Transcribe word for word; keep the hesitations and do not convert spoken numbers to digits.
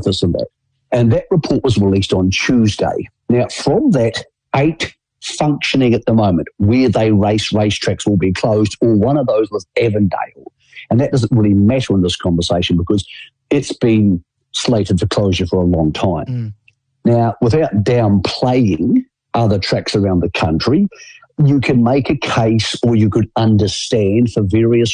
with us in that. And that report was released on Tuesday. Now, from that, eight functioning at the moment where they race racetracks will be closed, or one of those was Avondale. And that doesn't really matter in this conversation because it's been slated for closure for a long time. Mm. Now, without downplaying other tracks around the country, you can make a case, or you could understand for various